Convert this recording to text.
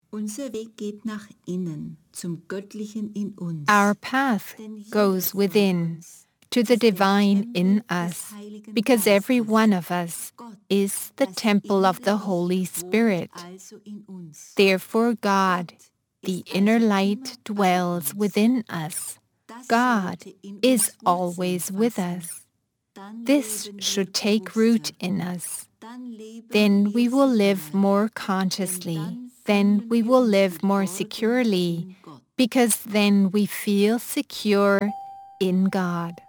Unser Weg geht nach innen, zum Göttlichen in uns. Our path Denn jeder goes von within, uns to the ist der divine in Tempel des us, Heiligen because every Geistes. one of us Gott, is the das temple of innere the Holy Licht, wohnt Spirit. also in uns. Therefore God, Gott the ist inner also light, immer bei dwells uns. within us. Das God sollte in is uns Wurzeln always with fassen. us. Dann This leben wir should take root bewusster. in us. Dann leben Then wir we will live sicherer. more Denn consciously. dann Then fühlen we wir will uns live more geborgen securely, in Gott. because then we feel secure in God.